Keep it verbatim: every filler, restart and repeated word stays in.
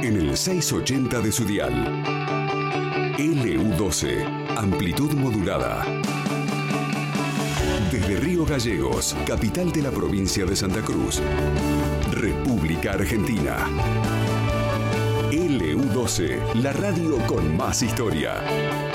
en el seiscientos ochenta de su dial. L U doce, amplitud modulada. Desde Río Gallegos, capital de la provincia de Santa Cruz, República Argentina. L U doce, la radio con más historia.